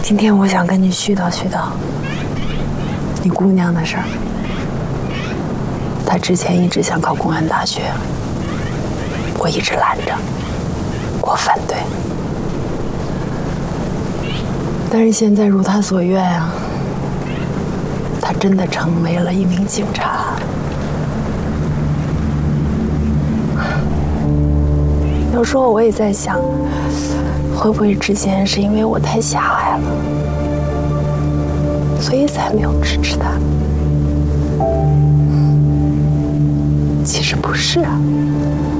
今天我想跟你絮叨絮叨你姑娘的事儿。她之前一直想考公安大学，我一直拦着，我反对。但是现在如她所愿啊，她真的成为了一名警察。有时候我也在想，会不会之前是因为我太狭隘了，所以才没有支持她？其实不是啊。